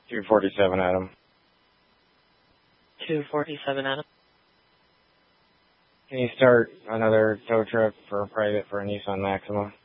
247 Adam. 247 Adam. Can you start another tow truck for a private for a Nissan Maxima?